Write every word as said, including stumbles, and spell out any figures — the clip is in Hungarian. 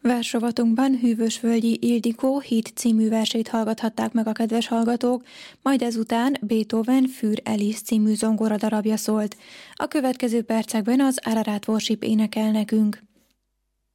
Versrovatunkban Hűvösvölgyi Ildikó Híd című versét hallgathatták meg a kedves hallgatók, majd ezután Beethoven Für Alice című zongoradarabja szólt. A következő percekben az Ararat Worship énekel nekünk.